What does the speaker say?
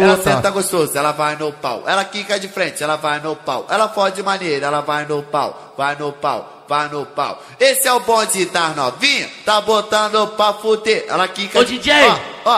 Ela senta gostoso, ela vai no pau. Ela quica de frente, ela vai no pau. Ela fode de maneira, ela vai no pau. Vai no pau, vai no pau. Esse é o bonde das novinha, tá botando pra fuder. Ela quica de... Ô DJ!